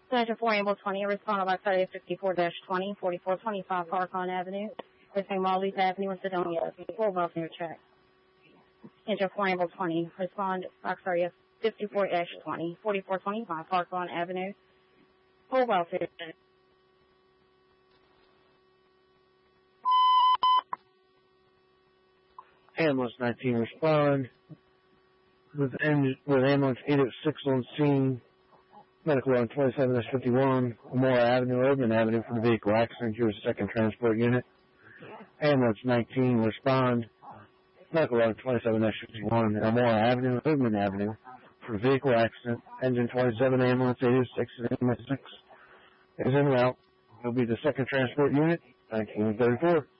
Station 4 Ambulance 20, respond about 54-20, 4425 Parkland Avenue, between Wally's Avenue and Sedonia. Full welfare check. Engine 4 Ambulance 20, respond box area 54-20, 4425 Parkland Avenue, full welfare check. Ambulance 19, respond with ambulance 806 on scene. Medical on 27-51, Amora Avenue, Urban Avenue for the vehicle accident. You're a second transport unit. Ambulance 19, respond. Medical on 27-51, Amora Avenue, Urban Avenue for the vehicle accident. Engine 27, ambulance 806 is en route. It'll be the second transport unit, 1934.